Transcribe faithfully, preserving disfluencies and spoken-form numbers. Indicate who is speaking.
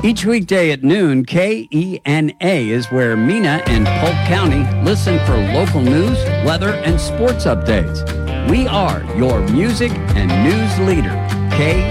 Speaker 1: Each weekday at noon, K E N A is where Mena and Polk County listen for local news, weather, and sports updates. We are your music and news leader, K